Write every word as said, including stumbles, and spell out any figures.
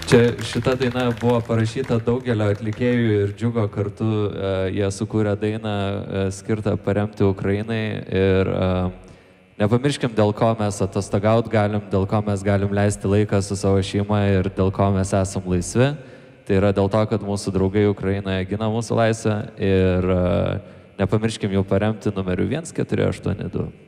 Čia šita daina buvo parašyta daugelio atlikėjų ir Džiugo kartu. Jie sukūrė dainą skirtą paremti Ukrainai. Ir nepamirškim, dėl ko mes atostogaut galim, dėl ko mes galim leisti laiką su savo šeima ir dėl ko mes esam laisvi. Tai yra dėl to, kad mūsų draugai Ukrainoje gina mūsų laisvę. Ir nepamirškim jau paremti numeriu vienas keturi aštuoni du.